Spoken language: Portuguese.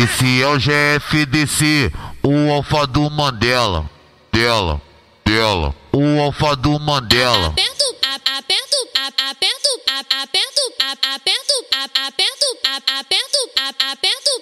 Esse é o GFDC, o alfa do Mandela. Dela. O alfa do Mandela. Aperto, aperto, aperto, aperto, aperto, aperto, aperto, aperto, aperto.